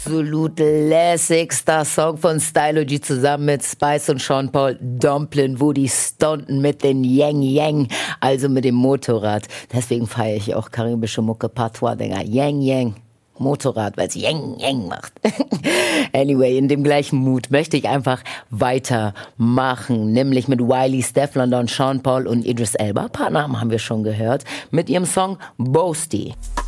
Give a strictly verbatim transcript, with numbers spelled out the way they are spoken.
absolut lässigster Song von Stylogy zusammen mit Spice und Sean Paul, Dumplin', wo die stunten mit den Yang Yang, also mit dem Motorrad. Deswegen feiere ich auch karibische Mucke, Patois-Dinger. Yang Yang. Motorrad, weil es Yang Yang macht. Anyway, in dem gleichen Mut möchte ich einfach weitermachen, nämlich mit Wiley, Steph London, Sean Paul und Idris Elba. Ein paar Namen haben wir schon gehört, mit ihrem Song Boasty.